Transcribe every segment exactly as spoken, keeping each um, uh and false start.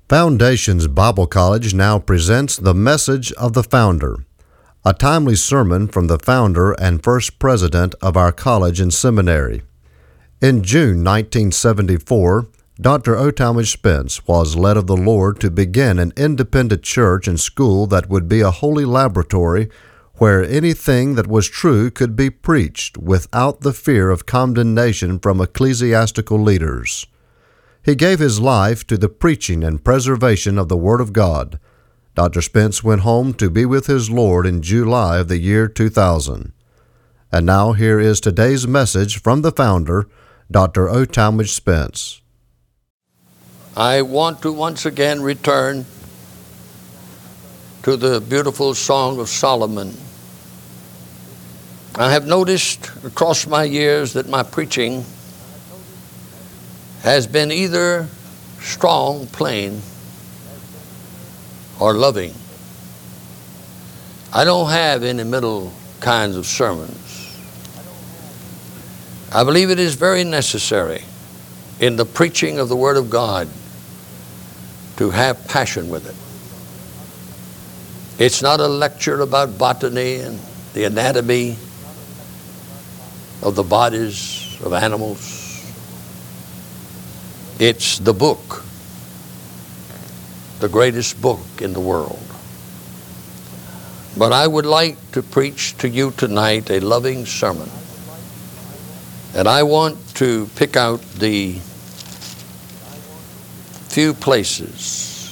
Foundations Bible College now presents the Message of the Founder, a timely sermon from the founder and first president of our college and seminary. In June nineteen seventy-four, Doctor O. Talmage Spence was led of the Lord to begin an independent church and school that would be a holy laboratory where anything that was true could be preached without the fear of condemnation from ecclesiastical leaders. He gave his life to the preaching and preservation of the Word of God. Doctor Spence went home to be with his Lord in July of the year two thousand. And now here is today's message from the founder, Doctor O. Talmage Spence. I want to once again return to the beautiful Song of Solomon. I have noticed across my years that my preaching has been either strong, plain, or loving. I don't have any middle kinds of sermons. I believe it is very necessary in the preaching of the Word of God to have passion with it. It's not a lecture about botany and the anatomy of the bodies of animals. It's the book, the greatest book in the world. But I would like to preach to you tonight a loving sermon. And I want to pick out the few places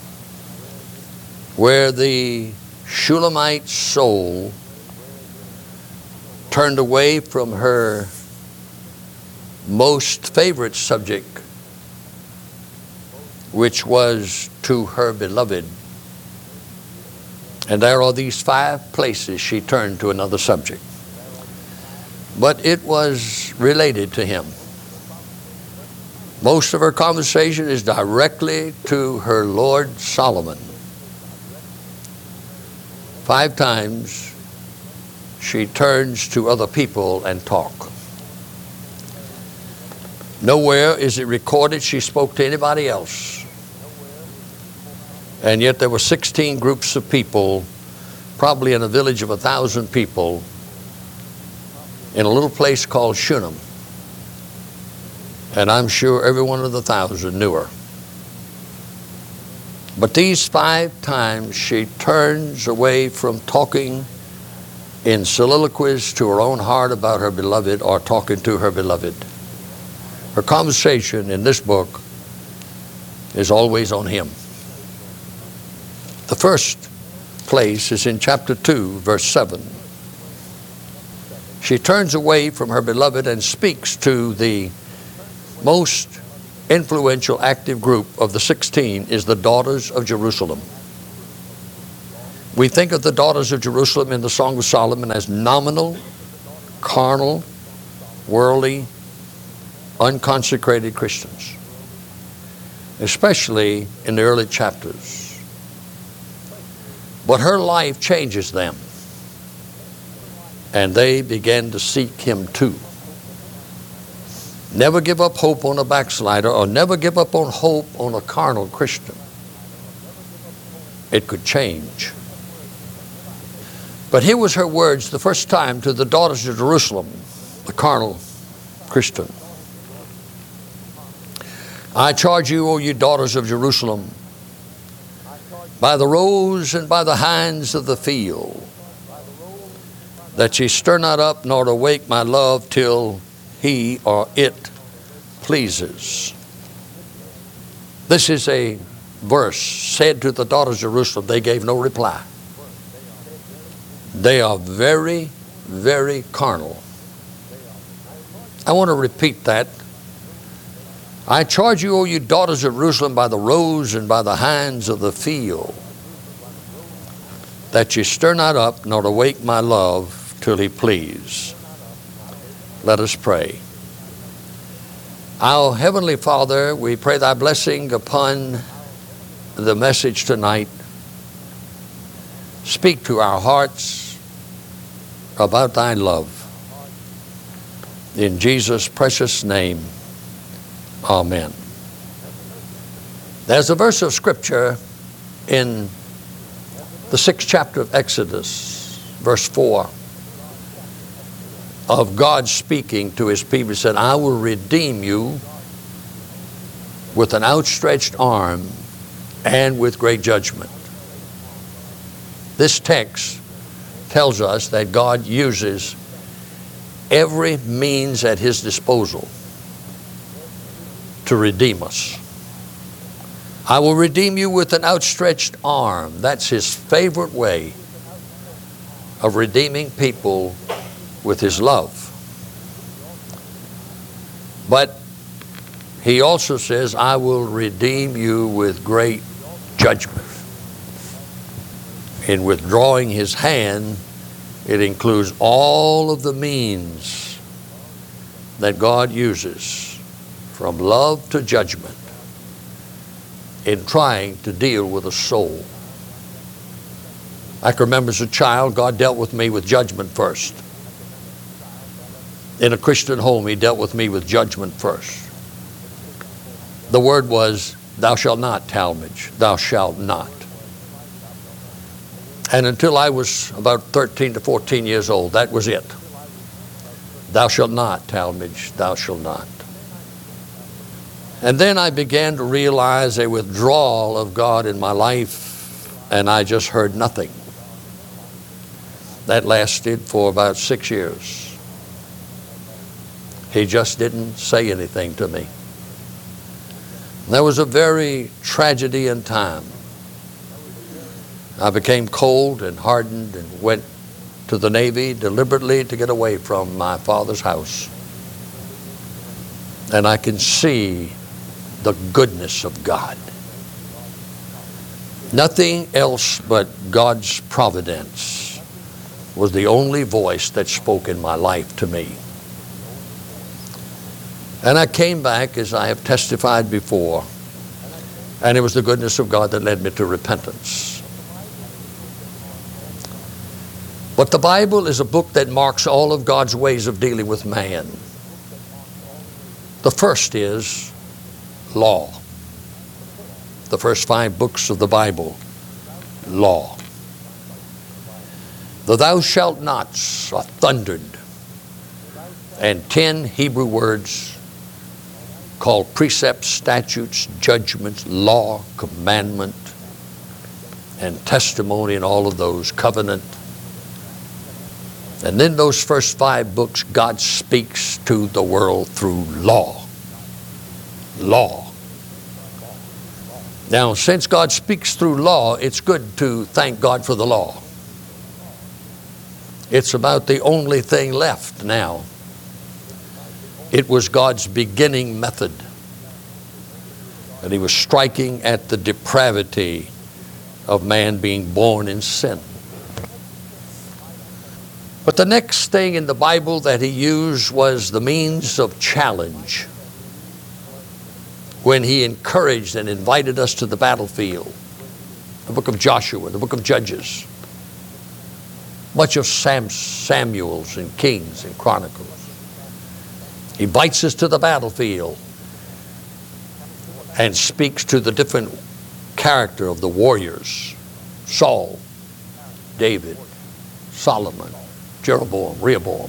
where the Shulamite soul turned away from her most favorite subject, which was to her beloved. And there are these five places she turned to another subject. But it was related to him. Most of her conversation is directly to her Lord Solomon. Five times she turns to other people and talk. Nowhere is it recorded she spoke to anybody else. And yet there were sixteen groups of people, probably in a village of a thousand people, in a little place called Shunem. And I'm sure every one of the thousand knew her. But these five times she turns away from talking in soliloquies to her own heart about her beloved or talking to her beloved. Her conversation in this book is always on him. The first place is in chapter two, verse seven. She turns away from her beloved and speaks to the most influential active group of the sixteen is the daughters of Jerusalem. We think of the daughters of Jerusalem in the Song of Solomon as nominal, carnal, worldly, unconsecrated Christians, especially in the early chapters. But her life changes them, and they begin to seek him too. Never give up hope on a backslider, or never give up on hope on a carnal Christian. It could change. But here was her words the first time to the daughters of Jerusalem, the carnal Christian. I charge you, O you daughters of Jerusalem, by the roes and by the hinds of the field, that ye stir not up nor awake my love till he or it pleases. This is a verse said to the daughters of Jerusalem. They gave no reply. They are very, very carnal. I want to repeat that. I charge you, O you daughters of Jerusalem, by the roes and by the hinds of the field, that ye stir not up nor awake my love till he please. Let us pray. Our Heavenly Father, we pray thy blessing upon the message tonight. Speak to our hearts about thy love. In Jesus' precious name, amen. There's a verse of Scripture in the sixth chapter of Exodus, verse four, of God speaking to His people. He said, I will redeem you with an outstretched arm and with great judgment. This text tells us that God uses every means at His disposal to redeem us. I will redeem you with an outstretched arm. That's His favorite way of redeeming people, with His love. But He also says, I will redeem you with great judgment. In withdrawing His hand, it includes all of the means that God uses, from love to judgment, in trying to deal with a soul. I can remember as a child, God dealt with me with judgment first. In a Christian home, He dealt with me with judgment first. The word was, thou shalt not, Talmage, thou shalt not. And until I was about thirteen to fourteen years old, that was it. Thou shalt not, Talmage, thou shalt not. And then I began to realize a withdrawal of God in my life, and I just heard nothing. That lasted for about six years. He just didn't say anything to me. There was a very tragedy in time. I became cold and hardened and went to the Navy deliberately to get away from my father's house. And I can see the goodness of God. Nothing else but God's providence was the only voice that spoke in my life to me. And I came back, as I have testified before, and it was the goodness of God that led me to repentance. But the Bible is a book that marks all of God's ways of dealing with man. The first is law. The first five books of the Bible, law. The thou shalt nots are thundered, and ten Hebrew words called precepts, statutes, judgments, law, commandment, and testimony, and all of those, covenant. And in those first five books, God speaks to the world through law. Law. Now, since God speaks through law, it's good to thank God for the law. It's about the only thing left now. It was God's beginning method. And He was striking at the depravity of man being born in sin. But the next thing in the Bible that He used was the means of challenge, when He encouraged and invited us to the battlefield. The book of Joshua, the book of Judges, much of Sam, Samuel's and Kings and Chronicles. He invites us to the battlefield and speaks to the different character of the warriors: Saul, David, Solomon, Jeroboam, Rehoboam.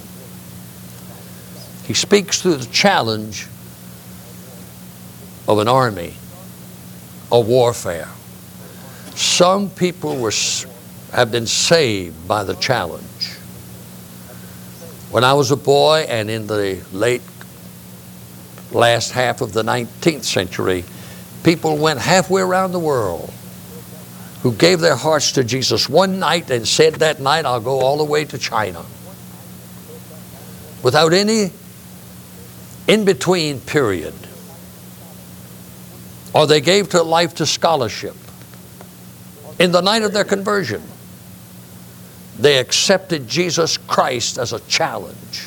He speaks through the challenge of an army, of warfare. Some people were, have been saved by the challenge. When I was a boy, and in the late last half of the nineteenth century, people went halfway around the world who gave their hearts to Jesus one night and said that night, I'll go all the way to China, without any in-between period. Or they gave their life to scholarship. In the night of their conversion, they accepted Jesus Christ as a challenge.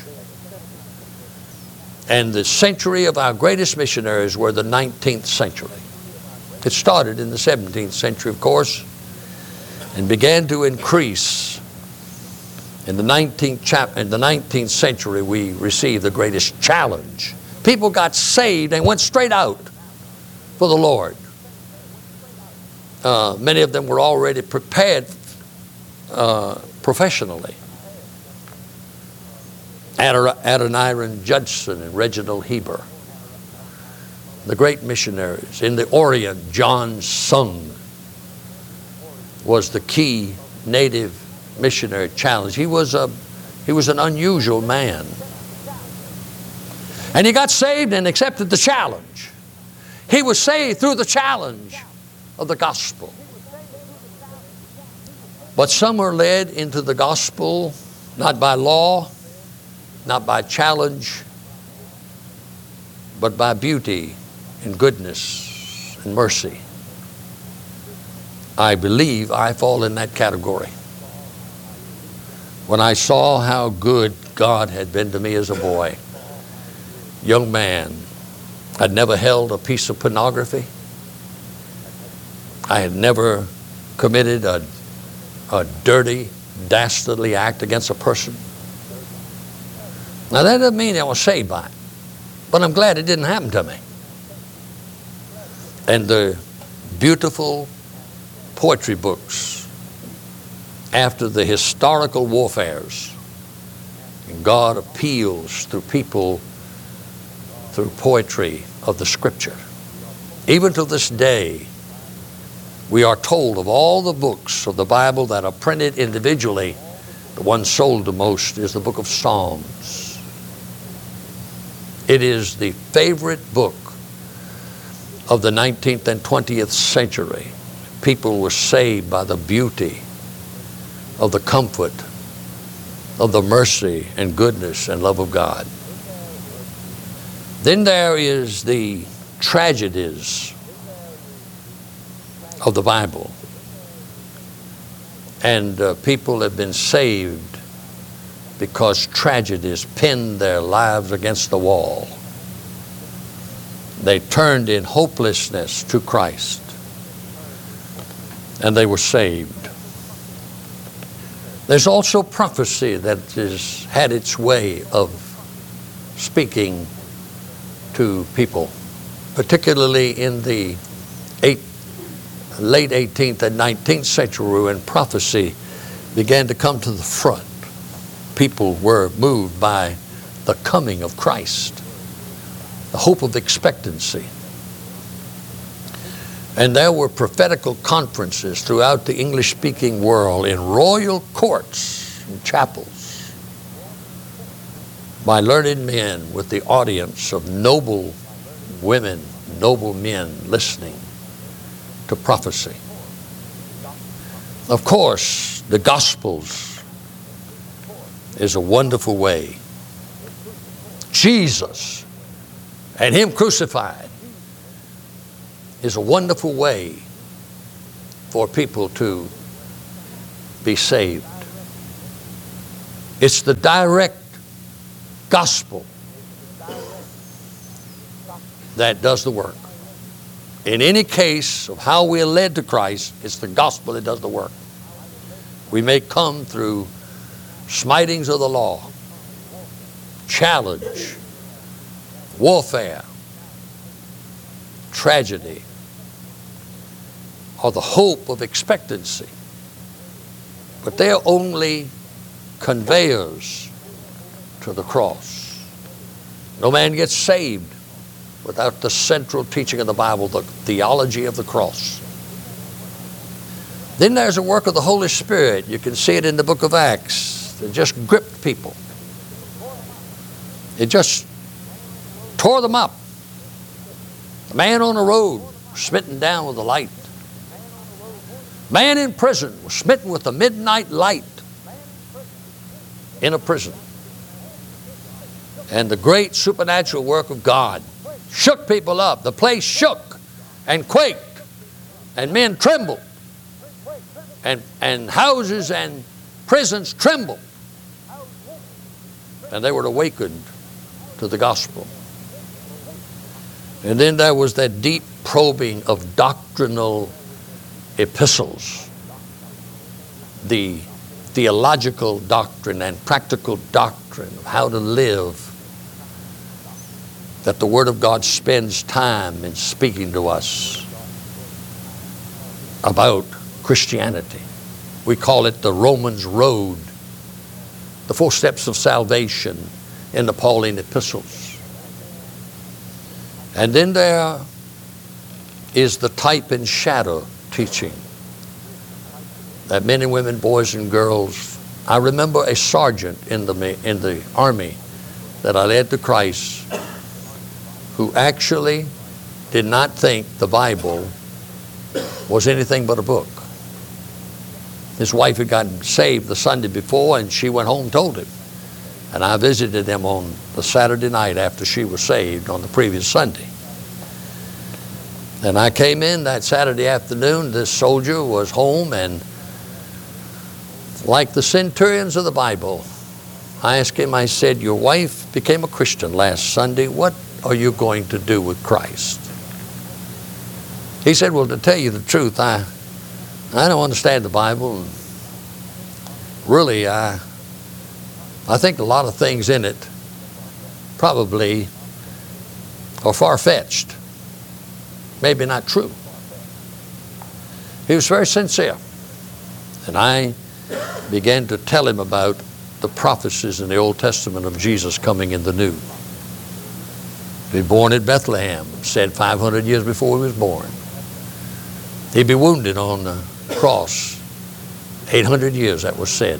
And the century of our greatest missionaries were the nineteenth century. It started in the seventeenth century, of course, and began to increase. In the nineteenth, chap- in the nineteenth century, we received the greatest challenge. People got saved and went straight out for the Lord. uh, many of them were already prepared uh, professionally. Adoniram Judson and Reginald Heber, the great missionaries. In the Orient, John Sung was the key native missionary challenge. He was a he was an unusual man. And he got saved and accepted the challenge. He was saved through the challenge of the gospel. But some were led into the gospel not by law, not by challenge, but by beauty and goodness and mercy. I believe I fall in that category. When I saw how good God had been to me as a boy, young man, I'd never held a piece of pornography. I had never committed a, a dirty, dastardly act against a person. Now that doesn't mean I was saved by it, but I'm glad it didn't happen to me. And the beautiful poetry books after the historical warfares, and God appeals through people through poetry of the Scripture. Even to this day, we are told of all the books of the Bible that are printed individually, the one sold the most is the book of Psalms. It is the favorite book of the nineteenth and twentieth century. People were saved by the beauty of the comfort of the mercy and goodness and love of God. Then there is the tragedies of the Bible. And uh, people have been saved because tragedies pinned their lives against the wall. They turned in hopelessness to Christ, and they were saved. There's also prophecy that has had its way of speaking to people, particularly in the eight, late eighteenth and nineteenth century, when prophecy began to come to the front. People were moved by the coming of Christ, the hope of expectancy. And there were prophetical conferences throughout the English-speaking world in royal courts and chapels by learned men with the audience of noble women, noble men listening to prophecy. Of course, the Gospels is a wonderful way. Jesus and Him crucified is a wonderful way for people to be saved. It's the direct gospel that does the work. In any case of how we are led to Christ, it's the gospel that does the work. We may come through smitings of the law, challenge, warfare, tragedy, or the hope of expectancy. But they are only conveyors to the cross. No man gets saved without the central teaching of the Bible, the theology of the cross. Then there's a work of the Holy Spirit. You can see it in the book of Acts. It just gripped people. It just tore them up. The man on the road was smitten down with the light. Man in prison was smitten with the midnight light in a prison. And the great supernatural work of God shook people up. The place shook and quaked, and men trembled, and, and houses and prisons trembled. And they were awakened to the gospel. And then there was that deep probing of doctrinal epistles, the theological doctrine and practical doctrine of how to live, that the Word of God spends time in speaking to us about Christianity. We call it the Romans Road, the four steps of salvation in the Pauline epistles. And then there is the type and shadow teaching that men and women, boys and girls. I remember a sergeant in the, in the Army that I led to Christ who actually did not think the Bible was anything but a book. His wife had gotten saved the Sunday before, and she went home and told him. And I visited them on the Saturday night after she was saved on the previous Sunday. And I came in that Saturday afternoon. This soldier was home, and like the centurions of the Bible, I asked him, I said, your wife became a Christian last Sunday. What are you going to do with Christ? He said, well, to tell you the truth, I, I don't understand the Bible. And really, I, I think a lot of things in it probably are far-fetched. Maybe not true. He was very sincere. And I began to tell him about the prophecies in the Old Testament of Jesus coming in the New. He'd be born at Bethlehem, said five hundred years before he was born. He'd be wounded on the cross, eight hundred years, that was said.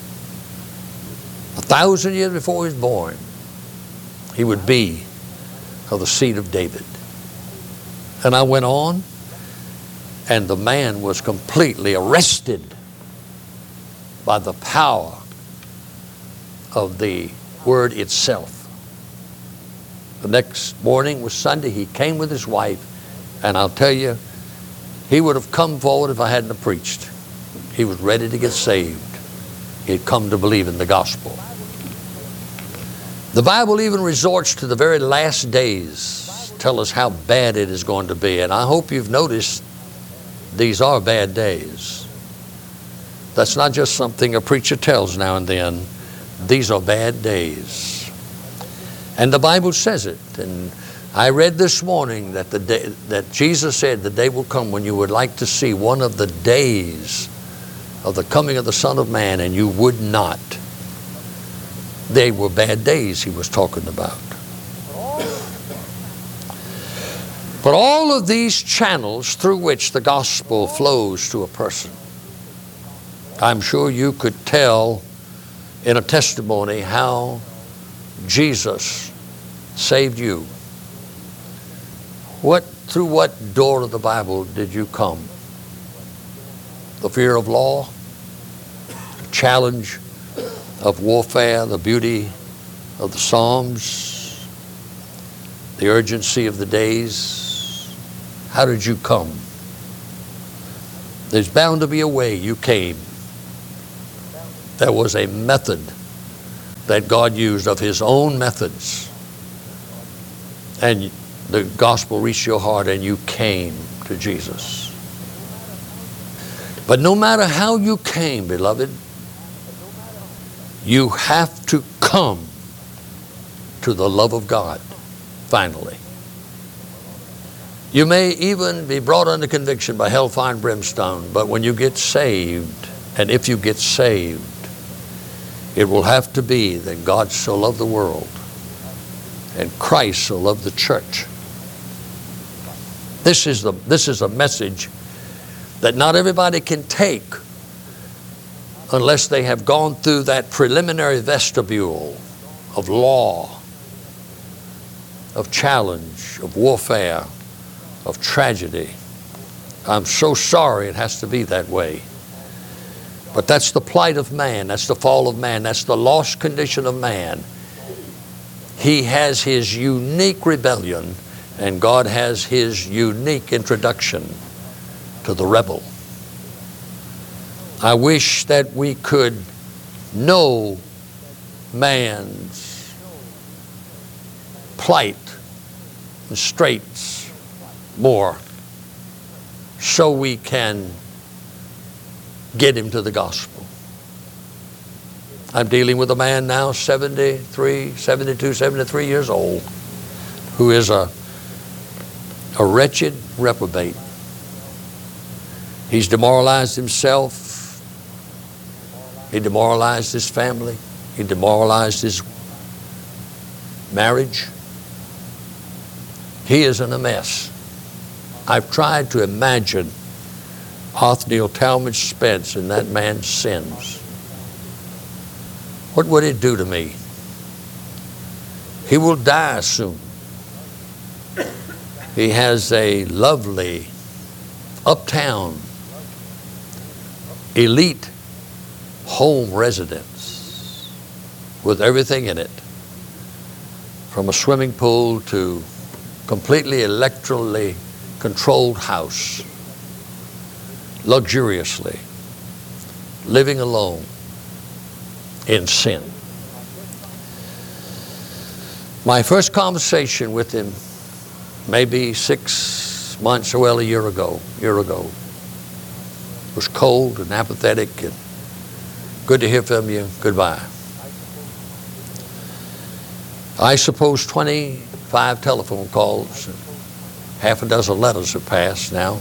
A thousand years before he was born, he would be of the seed of David. And I went on, and the man was completely arrested by the power of the word itself. The next morning was Sunday. He came with his wife, and I'll tell you, he would have come forward if I hadn't have preached. He was ready to get saved. He had come to believe in the gospel. The Bible even resorts to the very last days, tell us how bad it is going to be. And I hope you've noticed these are bad days. That's not just something a preacher tells now and then. These are bad days. And the Bible says it. And I read this morning that the day, that Jesus said the day will come when you would like to see one of the days of the coming of the Son of Man, and you would not. They were bad days he was talking about. But all of these channels through which the gospel flows to a person, I'm sure you could tell in a testimony how Jesus saved you. What, through what door of the Bible did you come? The fear of law, the challenge of warfare, the beauty of the Psalms, the urgency of the days. How did you come? There's bound to be a way you came. There was a method that God used of his own methods. And the gospel reached your heart and you came to Jesus. But no matter how you came, beloved, you have to come to the love of God, finally. You may even be brought under conviction by hellfire and brimstone, but when you get saved, and if you get saved, it will have to be that God so loved the world and Christ so loved the church. This is the, this is a message that not everybody can take unless they have gone through that preliminary vestibule of law, of challenge, of warfare, of tragedy. I'm so sorry it has to be that way. But that's the plight of man. That's the fall of man. That's the lost condition of man. He has his unique rebellion, and God has his unique introduction to the rebel. I wish that we could know man's plight and straits more so we can get him to the gospel. I'm dealing with a man now, seventy-three, seventy-two, seventy-three years old, who is a, a wretched reprobate. He's demoralized himself. He demoralized his family. He demoralized his marriage. He is in a mess. I've tried to imagine Othniel Talmadge Spence in that man's sins. What would it do to me? He will die soon. He has a lovely, uptown, elite home residence with everything in it, from a swimming pool to completely electrically controlled house, luxuriously, living alone in sin. My first conversation with him, maybe six months or well a year ago, year ago, was cold and apathetic and good to hear from you, goodbye. I suppose twenty-five telephone calls and half a dozen letters have passed now,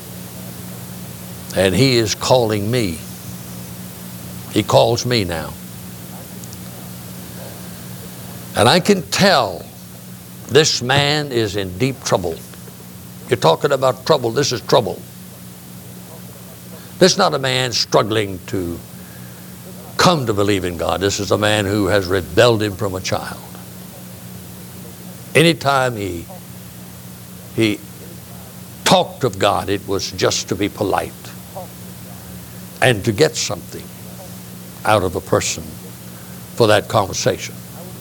and he is calling me. He calls me now. And I can tell this man is in deep trouble. You're talking about trouble, this is trouble. This is not a man struggling to come to believe in God. This is a man who has rebelled him from a child. Anytime he, he talked of God, it was just to be polite and to get something out of a person for that conversation.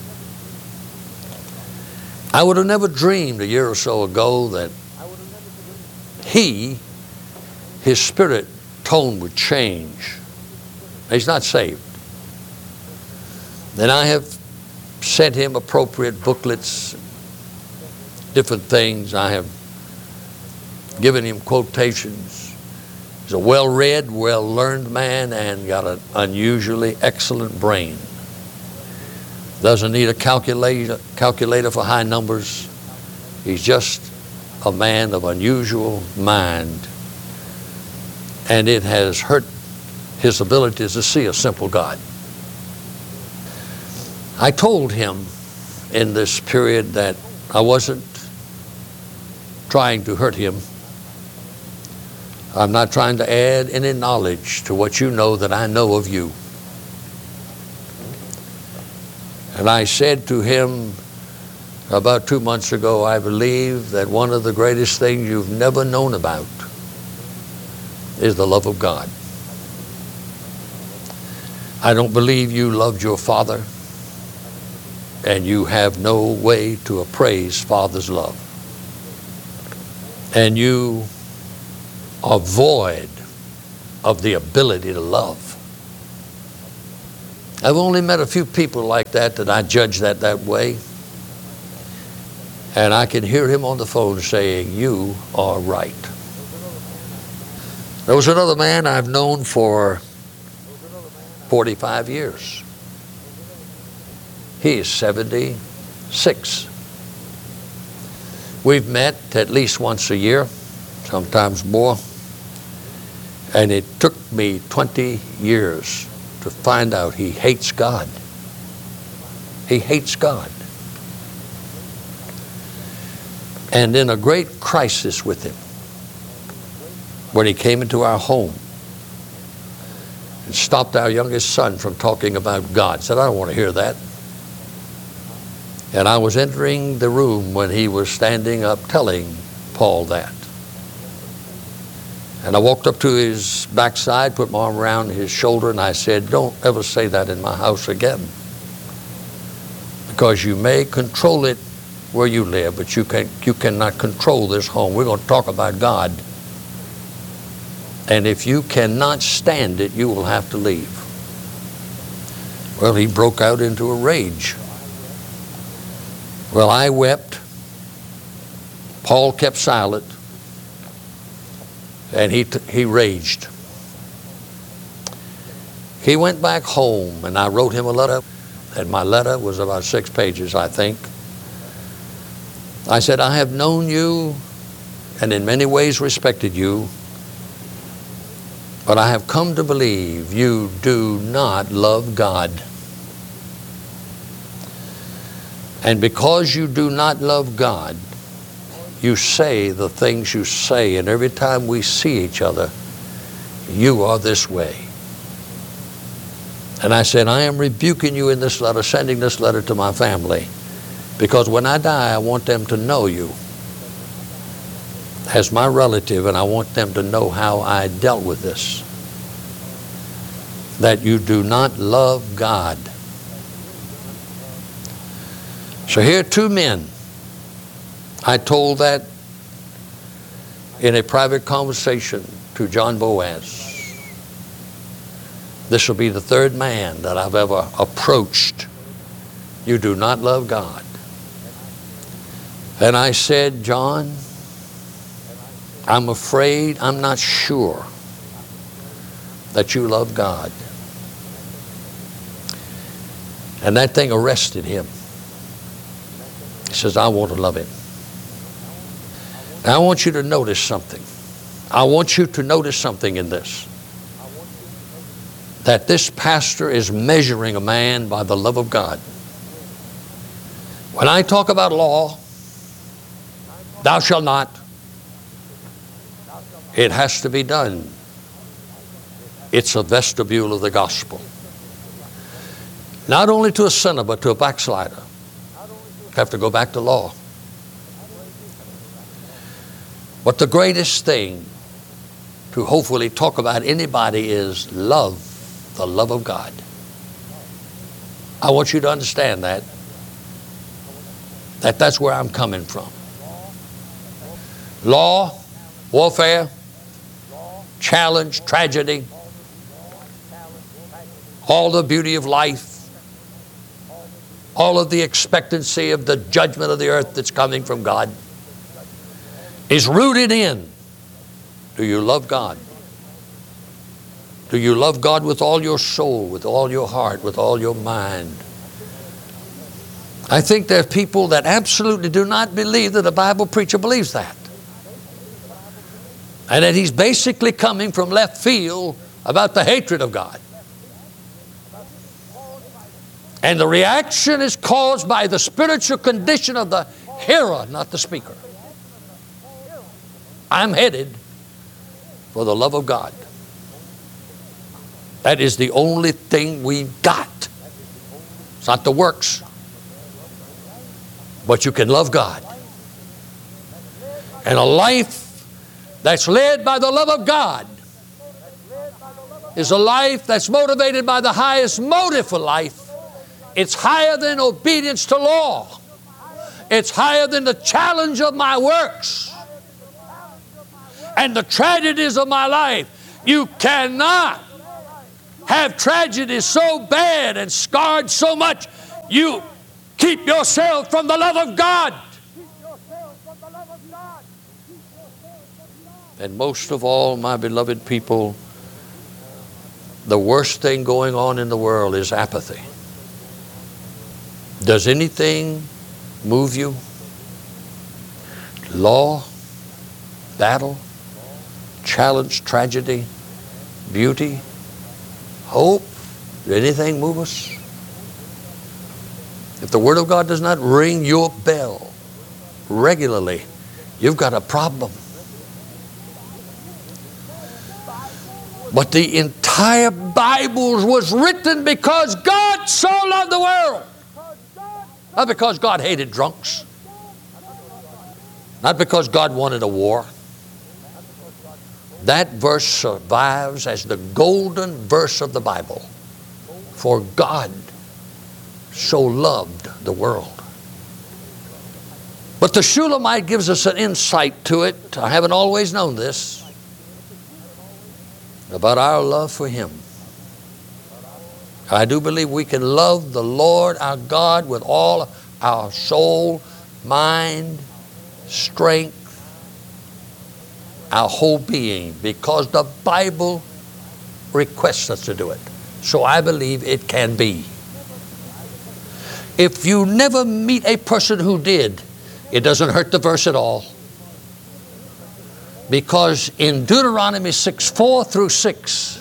I would have never dreamed a year or so ago that he, his spirit tone would change. He's not saved. Then I have sent him appropriate booklets, different things. I have given him quotations. He's a well-read, well-learned man and got an unusually excellent brain. Doesn't need a calculator, calculator for high numbers. He's just a man of unusual mind. And it has hurt his ability to see a simple God. I told him in this period that I wasn't trying to hurt him. I'm not trying to add any knowledge to what you know that I know of you. And I said to him about two months ago, I believe that one of the greatest things you've never known about is the love of God. I don't believe you loved your father, and you have no way to appraise Father's love. And you are void of the ability to love. I've only met a few people like that that I judge that that way. And I can hear him on the phone saying, you are right. There was another man I've known for forty-five years. He is seventy-six. We've met at least once a year, sometimes more. And it took me twenty years to find out he hates God. He hates God. And in a great crisis with him, when he came into our home and stopped our youngest son from talking about God, said, I don't want to hear that. And I was entering the room when he was standing up telling Paul that. And I walked up to his backside, put my arm around his shoulder, and I said, don't ever say that in my house again. Because you may control it where you live, but you, can, you cannot control this home. We're going to talk about God. And if you cannot stand it, you will have to leave. Well, he broke out into a rage. Well, I wept. Paul kept silent. And he, t- he raged. He went back home, and I wrote him a letter, and my letter was about six pages, I think. I said, I have known you and in many ways respected you But I have come to believe you do not love God. And because you do not love God, you say the things you say, and every time we see each other, you are this way. And I said, I am rebuking you in this letter, sending this letter to my family, because when I die, I want them to know you as my relative, and I want them to know how I dealt with this. That you do not love God. So here are two men. I told that in a private conversation to John Boaz. This will be the third man that I've ever approached. You do not love God. And I said, John, I'm afraid, I'm not sure that you love God. And that thing arrested him. He says, I want to love him. Now I want you to notice something. I want you to notice something in this. That this pastor is measuring a man by the love of God. When I talk about law, thou shalt not, it has to be done. It's a vestibule of the gospel. Not only to a sinner, but to a backslider. You have to go back to law. But the greatest thing to hopefully talk about anybody is love, the love of God. I want you to understand that. That that's where I'm coming from. Law, warfare, challenge, tragedy, all the beauty of life, all of the expectancy of the judgment of the earth that's coming from God is rooted in, do you love God? Do you love God with all your soul, with all your heart, with all your mind? I think there are people that absolutely do not believe that a Bible preacher believes that. And that he's basically coming from left field about the hatred of God. And the reaction is caused by the spiritual condition of the hearer, not the speaker. I'm headed for the love of God. That is the only thing we've got. It's not the works. But you can love God. And a life that's led by the love of God is a life that's motivated by the highest motive for life. It's higher than obedience to law. It's higher than the challenge of my works and the tragedies of my life. You cannot have tragedy so bad and scarred so much. You keep yourself from the love of God. And most of all, my beloved people, the worst thing going on in the world is apathy. Does anything move you? Law, battle, challenge, tragedy, beauty, hope? Does anything move us? If the Word of God does not ring your bell regularly, you've got a problem. But the entire Bible was written because God so loved the world. Not because God hated drunks. Not because God wanted a war. That verse survives as the golden verse of the Bible. For God so loved the world. But the Shulamite gives us an insight to it. I haven't always known this. About our love for Him. I do believe we can love the Lord our God with all our soul, mind, strength, our whole being, because the Bible requests us to do it. So I believe it can be. If you never meet a person who did, it doesn't hurt the verse at all. Because in Deuteronomy six, four through six,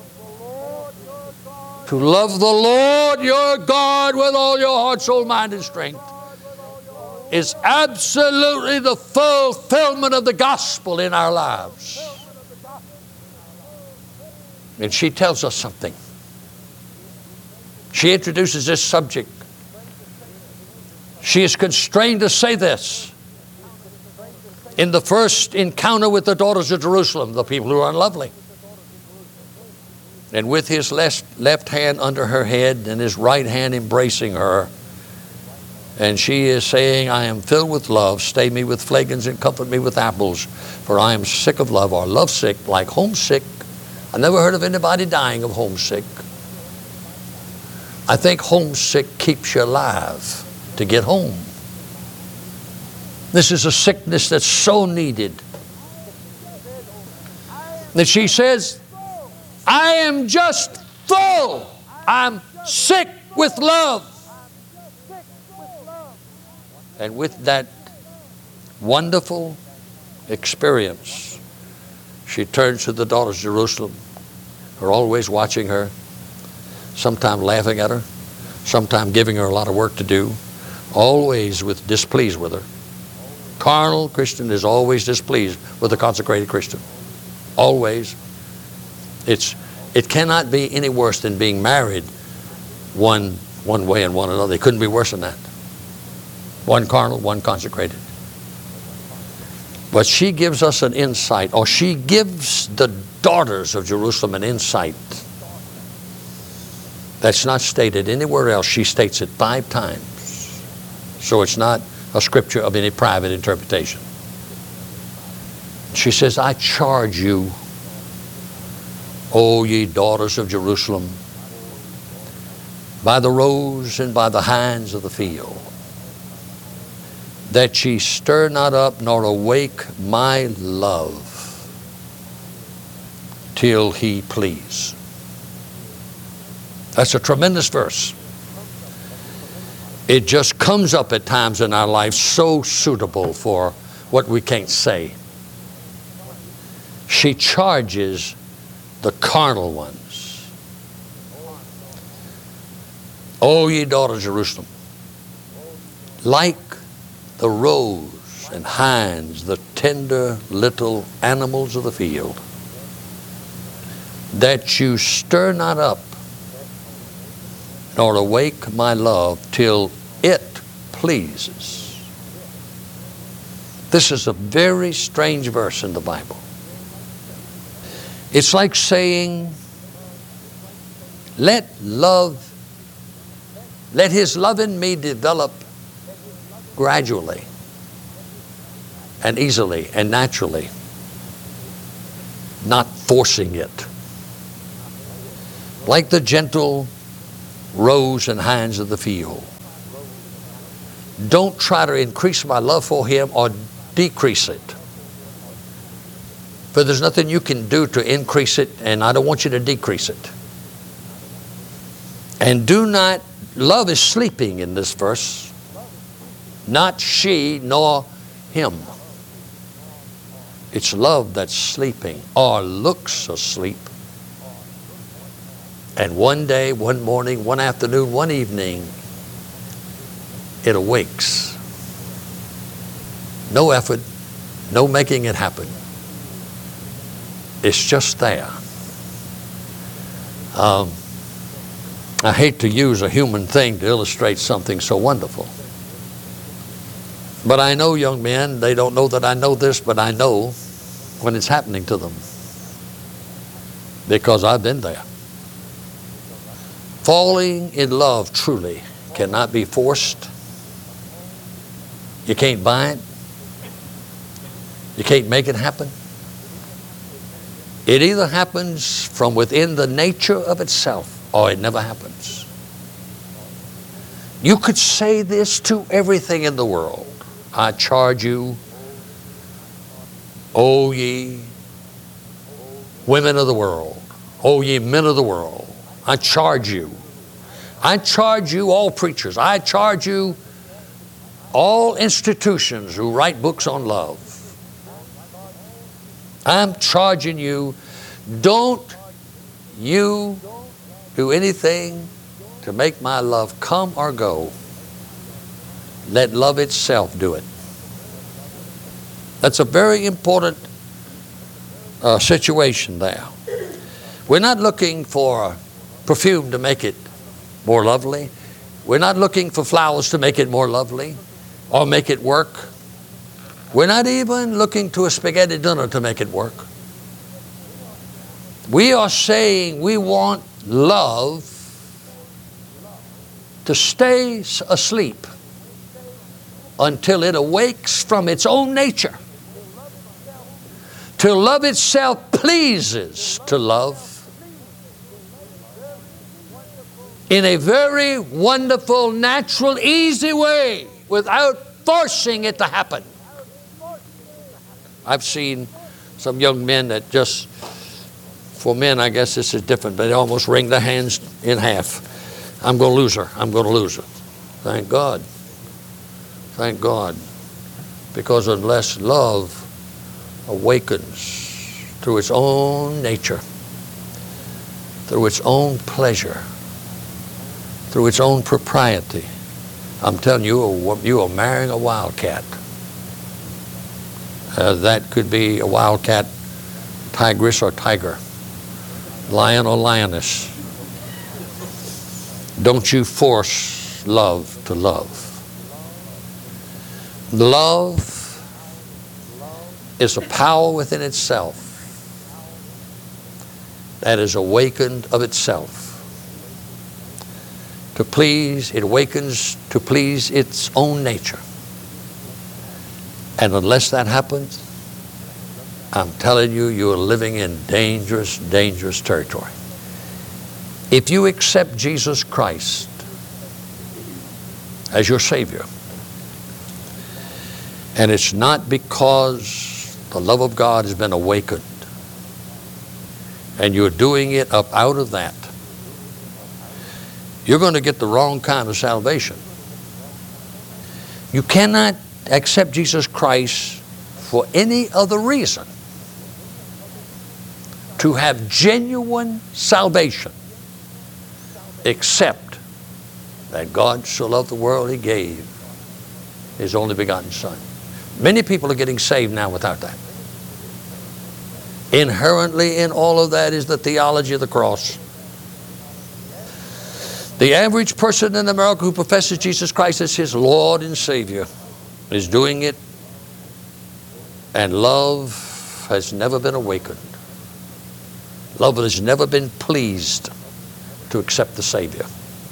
to love the Lord your God with all your heart, soul, mind, and strength is absolutely the fulfillment of the gospel in our lives. And she tells us something. She introduces this subject. She is constrained to say this in the first encounter with the daughters of Jerusalem, the people who are unlovely. And with his left, left hand under her head and his right hand embracing her, and she is saying, I am filled with love, stay me with flagons and comfort me with apples, for I am sick of love, or lovesick, like homesick. I never heard of anybody dying of homesick. I think homesick keeps you alive to get home. This is a sickness that's so needed. That she says, I am just full. I'm sick with love. And with that wonderful experience, she turns to the daughters of Jerusalem, who are always watching her, sometimes laughing at her, sometimes giving her a lot of work to do, always with displeased with her. Carnal Christian is always displeased with a consecrated Christian. Always. It's, it cannot be any worse than being married one, one way and one another. It couldn't be worse than that. One carnal, one consecrated. But she gives us an insight, or she gives the daughters of Jerusalem an insight that's not stated anywhere else. She states it five times. So it's not a scripture of any private interpretation. She says, I charge you, O ye daughters of Jerusalem, by the roes and by the hinds of the field, that ye stir not up nor awake my love till he please. That's a tremendous verse. It just comes up at times in our life so suitable for what we can't say. She charges the carnal ones. O ye daughters of Jerusalem, like the roes and hinds, the tender little animals of the field, that you stir not up nor awake my love till it pleases. This is a very strange verse in the Bible. It's like saying, let love, let his love in me develop gradually and easily and naturally, not forcing it. Like the gentle roes and hinds of the field. Don't try to increase my love for him or decrease it. For there's nothing you can do to increase it, and I don't want you to decrease it. And do not, love is sleeping in this verse. Not she nor him. It's love that's sleeping or looks asleep. And one day, one morning, one afternoon, one evening, it awakes. No effort, no making it happen. It's just there. Um, I hate to use a human thing to illustrate something so wonderful. But I know young men, they don't know that I know this, but I know when it's happening to them. Because I've been there. Falling in love truly cannot be forced. You can't buy it. You can't make it happen. It either happens from within the nature of itself or it never happens. You could say this to everything in the world. I charge you, O ye women of the world, O ye men of the world, I charge you. I charge you, all preachers. I charge you, all institutions who write books on love. I'm charging you, don't you do anything to make my love come or go. Let love itself do it. That's a very important uh, situation there. We're not looking for perfume to make it more lovely. We're not looking for flowers to make it more lovely or make it work. We're not even looking to a spaghetti dinner to make it work. We are saying we want love to stay asleep until it awakes from its own nature. Till love itself pleases to love in a very wonderful, natural, easy way without forcing it to happen. I've seen some young men that just, for men I guess this is different, but they almost wring their hands in half. I'm going to lose her. I'm going to lose her. Thank God. Thank God. Because unless love awakens through its own nature, through its own pleasure, through its own propriety, I'm telling you, you are marrying a wildcat. Uh, that could be a wildcat, tigress or tiger, lion or lioness. Don't you force love to love. Love is a power within itself that is awakened of itself. To please, it awakens to please its own nature. And unless that happens, I'm telling you, you are living in dangerous, dangerous territory. If you accept Jesus Christ as your Savior, and it's not because the love of God has been awakened, and you're doing it up out of that, you're going to get the wrong kind of salvation. You cannot accept Jesus Christ for any other reason to have genuine salvation except that God so loved the world He gave His only begotten Son. Many people are getting saved now without that. Inherently in all of that is the theology of the cross. The average person in America who professes Jesus Christ as his Lord and Savior is doing it, and love has never been awakened. Love has never been pleased to accept the Savior.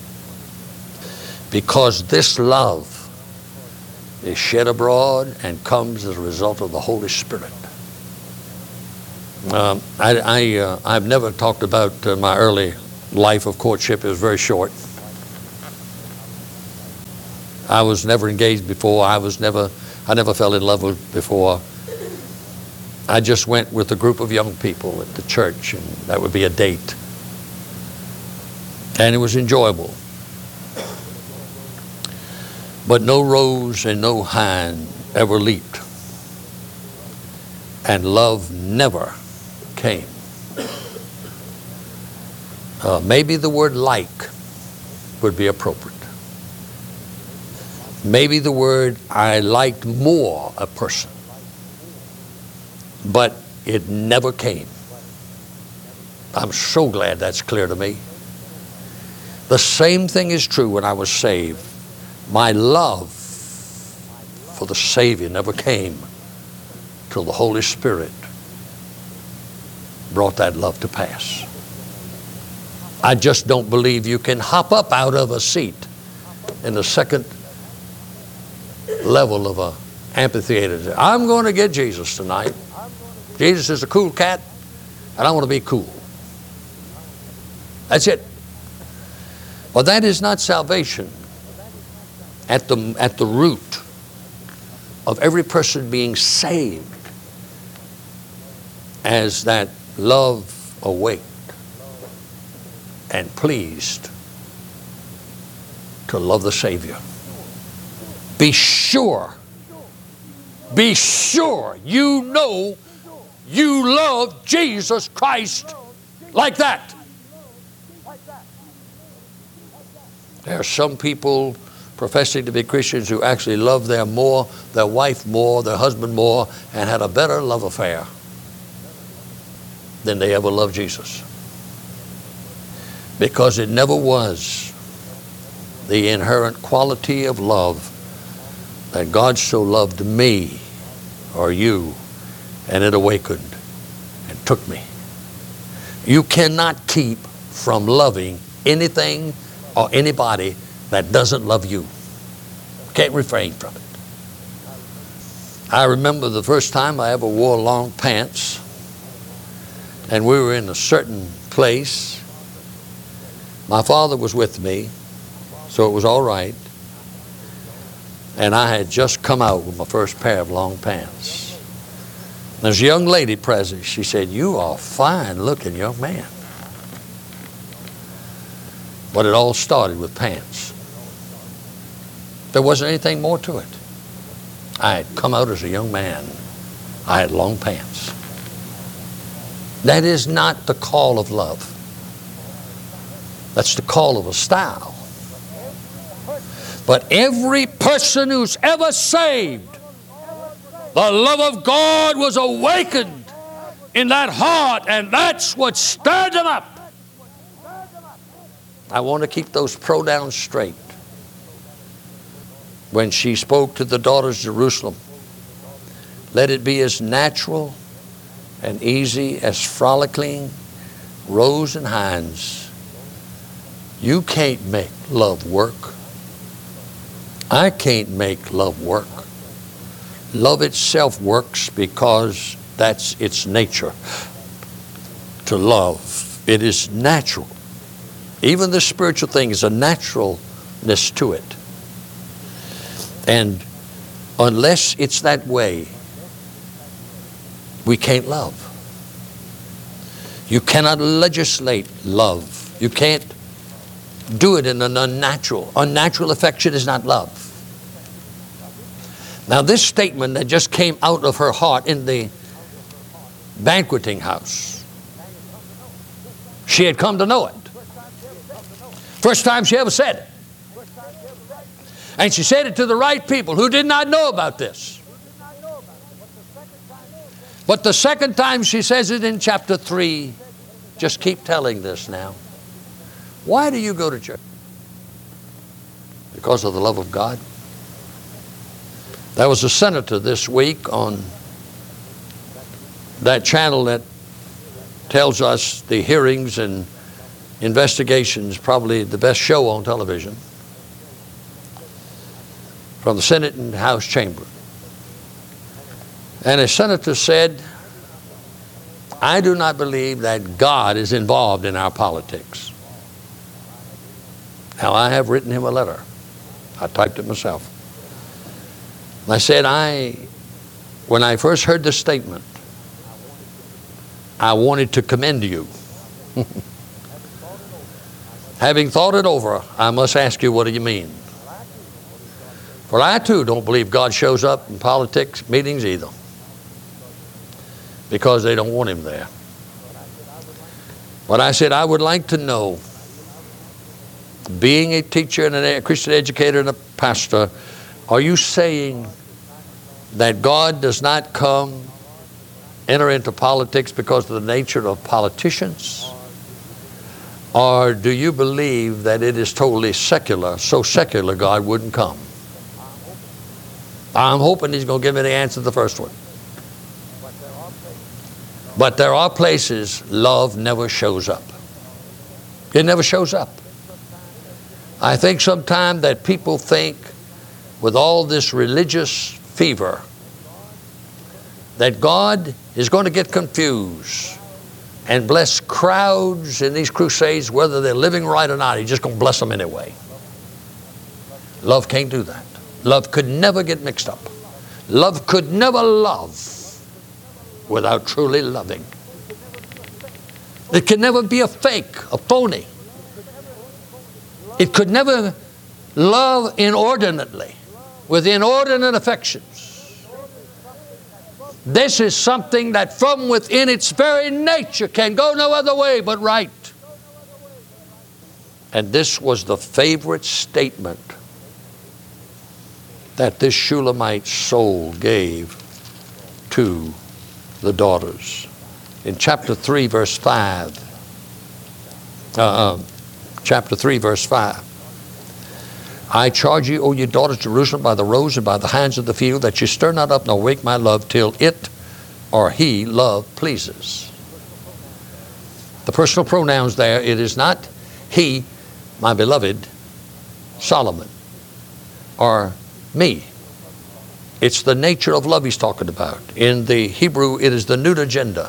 Because this love is shed abroad and comes as a result of the Holy Spirit. Um, I, I, uh, I've never talked about uh, my early life of courtship. It was very short. I was never engaged before. I was never, I never fell in love with before. I just went with a group of young people at the church, and that would be a date. And it was enjoyable. But no rose and no hind ever leaped. And love never came. Uh, maybe the word like would be appropriate. Maybe the word I liked more a person. But it never came. I'm so glad that's clear to me. The same thing is true when I was saved. My love for the Savior never came till the Holy Spirit brought that love to pass. I just don't believe you can hop up out of a seat in the second level of a amphitheater. I'm going to get Jesus tonight. Jesus is a cool cat, and I want to be cool. That's it. Well, that is not salvation. At the, at the root of every person being saved, as that love awaked and pleased to love the Savior. Be sure, be sure you know you love Jesus Christ like that. There are some people professing to be Christians who actually love their more, their wife more, their husband more, and had a better love affair than they ever loved Jesus. Because it never was the inherent quality of love that God so loved me or you, and it awakened and took me. You cannot keep from loving anything or anybody that doesn't love you. Can't refrain from it. I remember the first time I ever wore long pants, and we were in a certain place. My father was with me, so it was all right. And I had just come out with my first pair of long pants. There's a young lady present. She said, "You are a fine-looking young man." But it all started with pants. There wasn't anything more to it. I had come out as a young man. I had long pants. That is not the call of love. That's the call of a style. But every person who's ever saved, the love of God was awakened in that heart, and that's what stirred them up. I want to keep those pronouns straight. When she spoke to the daughters of Jerusalem, let it be as natural and easy as frolicking Rose and Hines. You can't make love work. I can't make love work. Love itself works because that's its nature. To love, it is natural. Even the spiritual thing is a naturalness to it. And unless it's that way, we can't love. You cannot legislate love. You can't do it in an unnatural. Unnatural affection is not love. Now, this statement that just came out of her heart in the banqueting house, she had come to know it. First time she ever said it. And she said it to the right people who did not know about this. But the second time she says it in chapter three, just keep telling this now. Why do you go to church? Because of the love of God. There was a senator this week on that channel that tells us the hearings and investigations, probably the best show on television, from the Senate and House chamber. And a senator said, "I do not believe that God is involved in our politics." Now, I have written him a letter. I typed it myself. I said, I, when I first heard this statement, I wanted to commend you. Having thought it over, I must ask you, what do you mean? For I too don't believe God shows up in politics meetings either, because they don't want him there. But I said, I would like to know, being a teacher and a Christian educator and a pastor, are you saying that God does not come enter into politics because of the nature of politicians? Or do you believe that it is totally secular, so secular God wouldn't come? I'm hoping he's going to give me the answer to the first one. But there are places love never shows up. It never shows up. I think sometimes that people think with all this religious fever that God is going to get confused and bless crowds in these crusades, whether they're living right or not. He's just going to bless them anyway. Love can't do that. Love could never get mixed up. Love could never love without truly loving. It can never be a fake, a phony. It could never love inordinately, with inordinate affections. This is something that from within its very nature can go no other way but right. And this was the favorite statement that this Shulamite soul gave to the daughters. In chapter three, verse five, uh, chapter three, verse five, I charge you, O ye daughters of Jerusalem, by the roes and by the hinds of the field, that ye stir not up nor wake my love till it or he, love, pleases. The personal pronouns there, it is not he, my beloved, Solomon, or me. It's the nature of love he's talking about. In the Hebrew, it is the Nut agenda.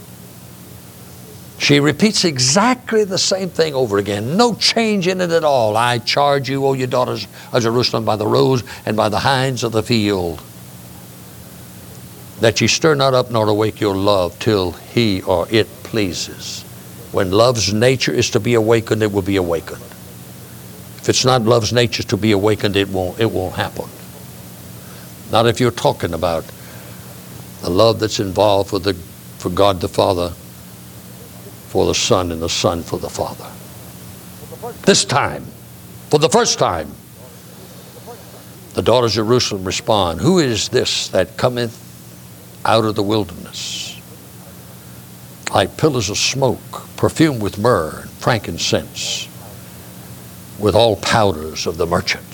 She repeats exactly the same thing over again. No change in it at all. I charge you, O ye daughters of Jerusalem, by the roes and by the hinds of the field, that ye stir not up nor awake your love till he or it pleases. When love's nature is to be awakened, it will be awakened. If it's not love's nature to be awakened, it won't, it won't happen. Not if you're talking about the love that's involved for, the, for God the Father, for the Son, and the Son for the Father. This time, for the first time, the daughters of Jerusalem respond, who is this that cometh out of the wilderness, like pillars of smoke, perfumed with myrrh and frankincense, with all powders of the merchant?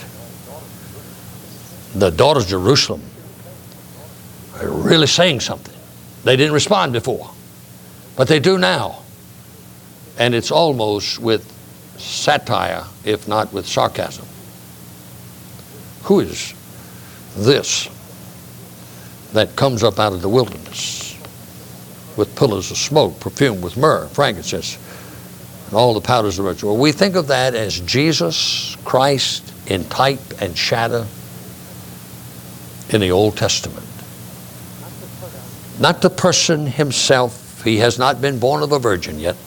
The daughters of Jerusalem are really saying something. They didn't respond before, but they do now. And it's almost with satire, if not with sarcasm. Who is this that comes up out of the wilderness with pillars of smoke, perfumed with myrrh, frankincense, and all the powders of the merchant? Well, we think of that as Jesus Christ in type and shadow in the Old Testament. Not the person himself. He has not been born of a virgin yet.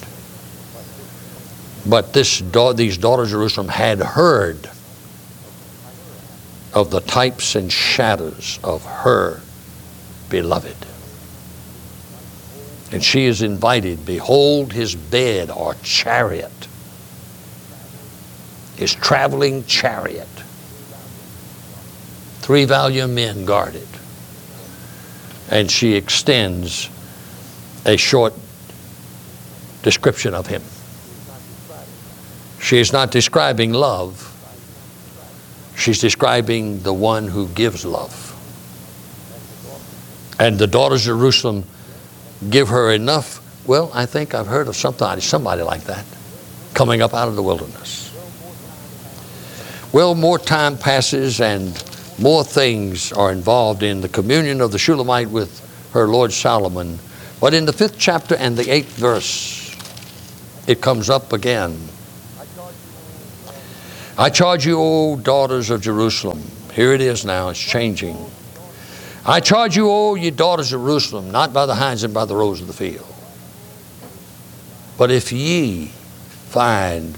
But this, these daughters of Jerusalem had heard of the types and shadows of her beloved. And she is invited, behold his bed or chariot, his traveling chariot. Three valiant men guard it. And she extends a short description of him. She is not describing love. She's describing the one who gives love. And the daughters of Jerusalem give her enough. Well, I think I've heard of somebody, somebody like that coming up out of the wilderness. Well, more time passes and more things are involved in the communion of the Shulamite with her Lord Solomon. But in the fifth chapter and the eighth verse, it comes up again. I charge you, O daughters of Jerusalem. Here it is now, it's changing. I charge you, O ye daughters of Jerusalem, not by the hinds and by the roes of the field. But if ye find